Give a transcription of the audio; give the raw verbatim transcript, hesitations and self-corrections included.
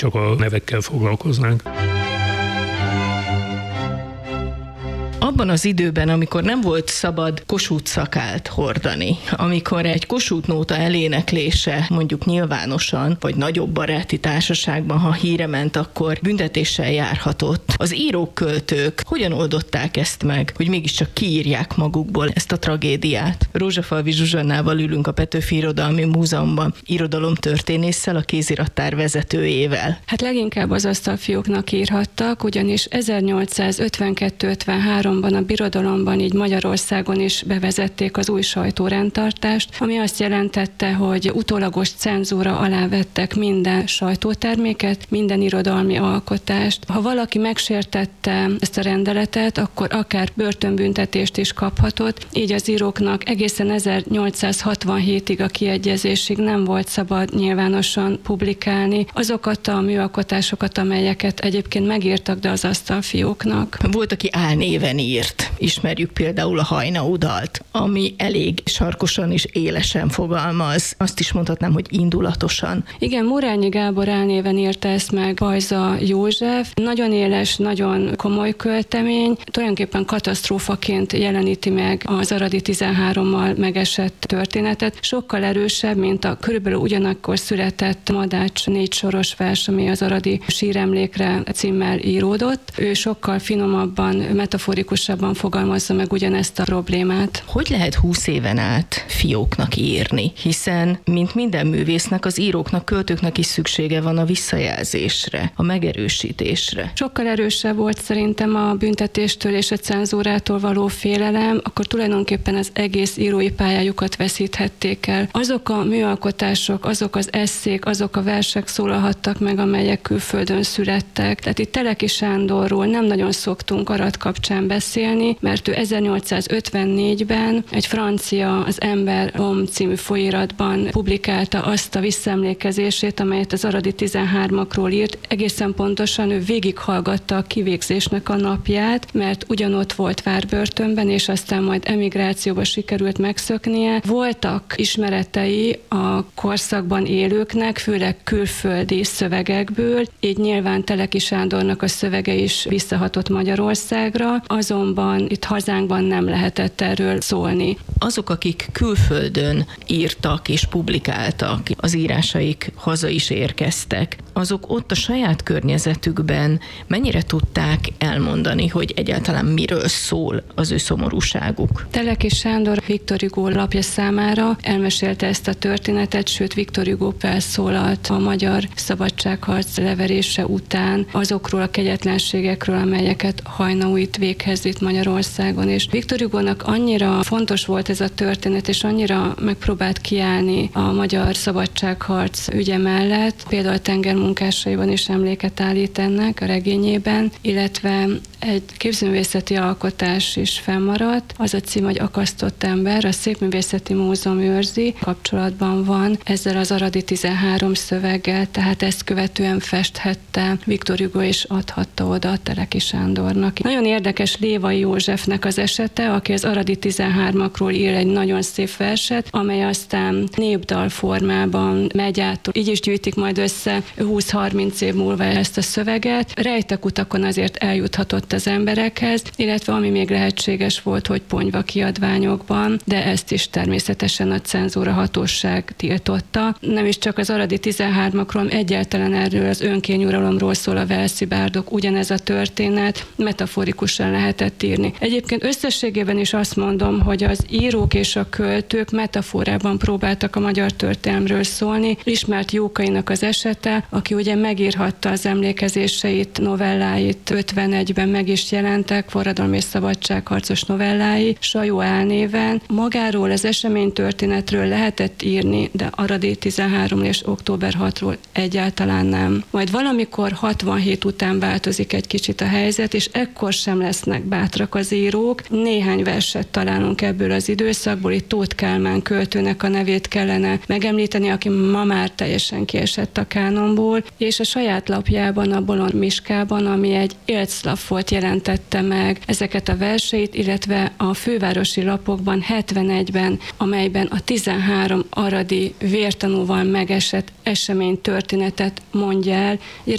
csak a nevekkel foglalkoznánk. Abban az időben, amikor nem volt szabad Kossuth szakált hordani, amikor egy Kossuth nóta eléneklése mondjuk nyilvánosan, vagy nagyobb baráti társaságban, ha híre ment, akkor büntetéssel járhatott. Az írók, költők hogyan oldották ezt meg, hogy mégiscsak kiírják magukból ezt a tragédiát? Rózsafalvi Zsuzsannával ülünk a Petőfi Irodalmi Múzeumban, irodalomtörténésszel, a kézirattár vezetőjével. Hát leginkább az asztalfióknak írhattak, ugyanis ezernyolcszázötvenkettő ötvenhárom a birodalomban, így Magyarországon is bevezették az új sajtórendtartást, ami azt jelentette, hogy utólagos cenzúra alá vettek minden sajtóterméket, minden irodalmi alkotást. Ha valaki megsértette ezt a rendeletet, akkor akár börtönbüntetést is kaphatott, így az íróknak egészen ezernyolcszázhatvanhétig a kiegyezésig nem volt szabad nyilvánosan publikálni azokat a műalkotásokat, amelyeket egyébként megírtak, de az asztalfióknak. Volt, aki álnéven írt. Ismerjük például a Hajnau dalt, ami elég sarkosan és élesen fogalmaz. Azt is mondhatnám, hogy indulatosan. Igen, Murányi Gábor álnéven írta ezt meg Bajza József. Nagyon éles, nagyon komoly költemény. Tulajdonképpen katasztrófaként jeleníti meg az Aradi tizenhárommal megesett történetet. Sokkal erősebb, mint a körülbelül ugyanakkor született Madács négy soros vers, ami az Aradi síremlékre címmel íródott. Ő sokkal finomabban, metaforikusabban fogalmazza meg ugyanezt a problémát. Hogy lehet húsz éven át fióknak írni? Hiszen, mint minden művésznek, az íróknak, költőknek is szüksége van a visszajelzésre, a megerősítésre. Sokkal erősebb volt szerintem a büntetéstől és a cenzúrától való félelem, akkor tulajdonképpen az egész írói pályájukat veszíthették el. Azok a műalkotások, azok az esszék, azok a versek szólalhattak meg, amelyek külföldön születtek. Tehát itt Teleki Sándorról nem nagyon szoktunk Arad kapcsán beszélni, mert ő ezernyolcszázötvennégyben egy francia, az Ember Homme című folyóiratban publikálta azt a visszaemlékezését, amelyet az Aradi tizenhármakról írt. Egészen pontosan ő végighallgatta a kivégzésnek a napját, mert ugyanott volt várbörtönben, és aztán majd emigrációba sikerült megszöknie. Voltak ismeretei a korszakban élőknek, főleg külföldi szövegekből, így nyilván Teleki Sándornak a szövege is visszahatott Magyarországra, azonban itt hazánkban nem lehetett erről szólni. Azok, akik külföldön írtak és publikáltak, az írásaik haza is érkeztek, azok ott a saját környezetükben mennyire tudták elmondani, hogy egyáltalán miről szól az ő szomorúságuk? Teleki Sándor Viktor Hugo lapja számára elmesélte ezt a történetet, sőt Viktor Hugo felszólalt a magyar szabadságharc leverése után azokról a kegyetlenségekről, amelyeket Hajnau itt véghez vitt Magyarországon. És Viktor Hugónak annyira fontos volt ez a történet, és annyira megpróbált kiállni a magyar szabadságharc ügye mellett, például a tengermunkásaiban is emléket állít ennek a regényében, illetve egy képzőművészeti alkotás is fennmaradt, az a cím, hogy Akasztott ember, a Szépművészeti Múzeum őrzi, kapcsolatban van ezzel az Aradi tizenhárom szöveggel, tehát ezt követően festhette Viktor Hugo és adhatta oda Teleki Sándornak. Nagyon érdekes Lévai Józsefnek az esete, aki az Aradi tizenhármakról ír egy nagyon szép verset, amely aztán népdal formában megy át. Így is gyűjtik majd össze húsz-harminc év múlva ezt a szöveget. Rejtek utakon azért eljuthatott az emberekhez, illetve ami még lehetséges volt, hogy ponyva kiadványokban, de ezt is természetesen a cenzúra hatóság tiltotta. Nem is csak az Aradi tizenhármakról, egyáltalán erről az önkényuralomról szól a Velszi bárdok, ugyanez a történet metaforikusan lehetett írni. Egyébként összességében is azt mondom, hogy az írók és a költők metaforában próbáltak a magyar történelemről szólni. Ismert Jókainak az esete, aki ugye megírhatta az emlékezéseit, novelláit, ötvenegyben meg is jelentek, forradalmi és szabadságharcos novellái, Sajó álnéven. Magáról az eseménytörténetről lehetett írni, de Aradi tizenhárom és október hatodikról egyáltalán nem. Majd valamikor hatvanhét után változik egy kicsit a helyzet, és ekkor sem lesznek bátrak az írók. Néhány verset találunk ebből az időszakból, itt Tóth Kálmán költőnek a nevét kellene megemlíteni, aki ma már teljesen kiesett a kánonból, és a saját lapjában, a Bolond Miskában, ami egy éltszlap volt, jelentette meg ezeket a verseit, illetve a fővárosi lapokban hetvenegyben, amelyben a tizenhárom aradi vértanúval megesett esemény történetet mondja el.